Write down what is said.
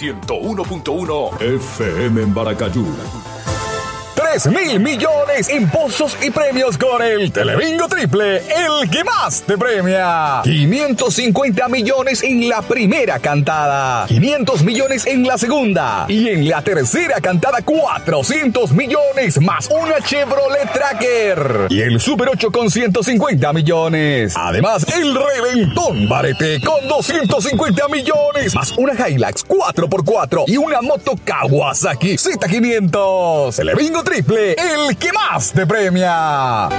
101.1 FM en Baracayú. 3.000 millones en pozos y premios con el Telebingo Triple, el que más te premia. 550 millones en la primera cantada, 500 millones en la segunda y en la tercera cantada 400 millones más una Chevrolet Tracker y el Super 8 con 150 millones. Además, el Reventón Barete con 250 millones más una Hilux 4x4 y una moto Kawasaki Z500. Telebingo Triple, el que más te premia.